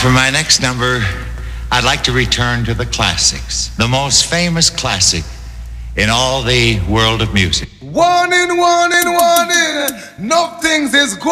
For my next number, I'd like to return to the classics, the most famous classic in all the world of music. Warning, warning, warning, no things is good.